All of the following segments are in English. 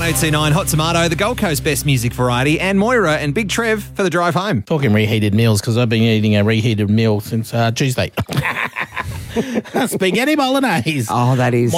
1029 Hot Tomato, the Gold Coast Best Music Variety, and Moira and Big Trev for the drive home. Talking reheated meals, because I've been eating a reheated meal since Tuesday. Spaghetti bolognese. Oh, that is...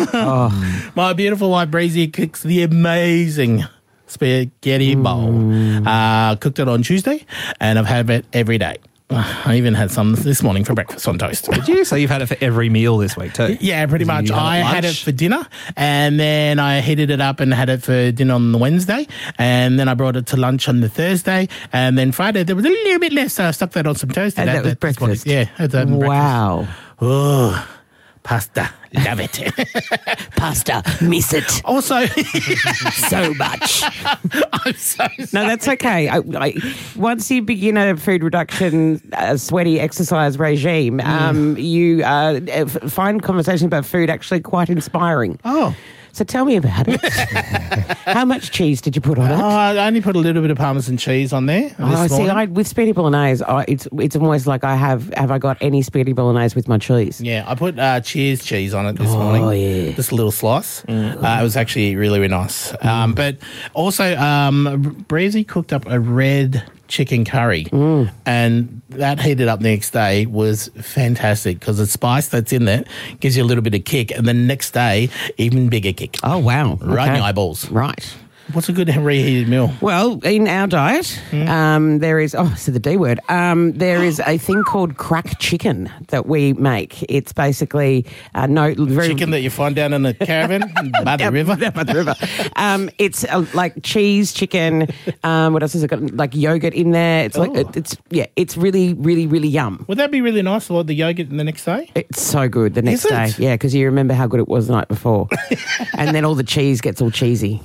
My beautiful wife, Breezy, cooks the amazing spaghetti bowl. Cooked it on Tuesday, and I've had it every day. I even had some this morning for breakfast on toast. Did you? So you've had it for every meal this week too? Yeah, pretty much. I had it lunch? for dinner, and then I heated it up and had it for dinner on the Wednesday, and then I brought it to lunch on the Thursday, and then Friday there was a little bit less, so I stuck that on some toast. And that was breakfast? Yeah. Had that breakfast. Wow. Oh, pasta. Love it. Pasta. Miss it. Also, So much. I'm so sorry. No, that's okay. Once you begin a food reduction, sweaty exercise regime, you find conversation about food actually quite inspiring. Oh. So tell me about it. How much cheese did you put on it? I only put a little bit of Parmesan cheese on there. This morning. With spaghetti bolognese, it's almost like have I got any spaghetti bolognese with my cheese? Yeah, I put Cheers cheese on it this morning. Oh, yeah. Just a little slice. It was actually really, really nice. But also, Breezy cooked up a red chicken curry, and that heated up the next day was fantastic because the spice that's in there gives you a little bit of kick, and the next day, even bigger kick. Oh, wow. Right in your eyeballs. Right. What's a good reheated meal? Well, in our diet, there is, the D word, there is a thing called crack chicken that we make. It's basically Chicken that you find down in the caravan by the river? By the river. It's like cheese, chicken, what else has it got? Like yogurt in there. It's like, it's really, really, really yum. Would that be really nice, Lord, the yogurt the next day? It's so good the next Is day. it? Yeah, because you remember how good it was the night before. And then all the cheese gets all cheesy.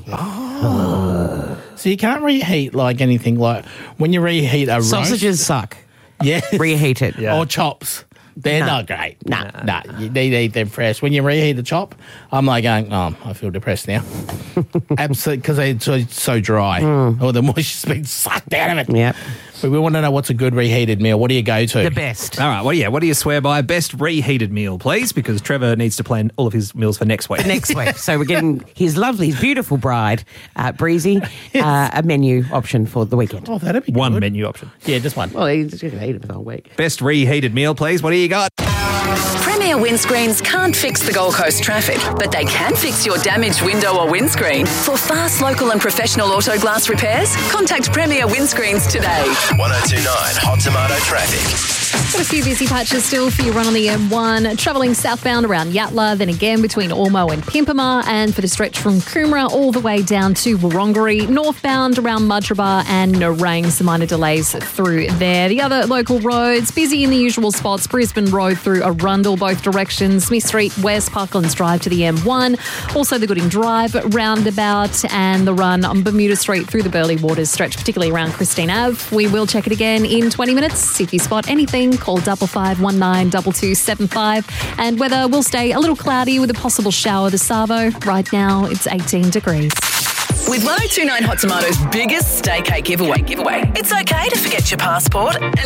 So you can't reheat like anything. Like when you reheat a Sausages suck. yeah, Reheat it. or chops, they're No. not great. Nah. You need to eat them fresh. When you reheat a chop, I'm like going, I feel depressed now. Absolutely, because they're so dry, or the moisture's been sucked out of it. Yep. But we want to know what's a good reheated meal. What do you go to? The best. All right, what do you swear by? Best reheated meal, please, because Trevor needs to plan all of his meals for next week. Next week. So we're getting his beautiful bride, Breezy, a menu option for the weekend. Oh, that'd be good. One menu option. Yeah, just one. Well, he's going to eat it for the whole week. Best reheated meal, please. What do you got? Premier windscreens can't fix the Gold Coast traffic, but they can fix your damaged window or windscreen. For fast, local and professional auto glass repairs, contact Premier Windscreens today. 1029 Hot Tomato Traffic. Got a few busy patches still for your run on the M1, travelling southbound around Yatala, then again between Ormo and Pimpama, and for the stretch from Coomera all the way down to Wurrunggeri, northbound around Mudgeeraba and Nerang, some minor delays through there. The other local roads, busy in the usual spots, Brisbane Road through Arundel, both directions, Smith Street West, Parklands Drive to the M1, also the Gooding Drive roundabout, and the run on Bermuda Street through the Burleigh Waters stretch, particularly around Christine Ave. We will check it again in 20 minutes. If you spot anything, call 5519 2275. And weather will stay a little cloudy with a possible shower this Savo. Right now, it's 18 degrees. With 1029 Hot Tomato's biggest stay cake giveaway, it's okay to forget your passport and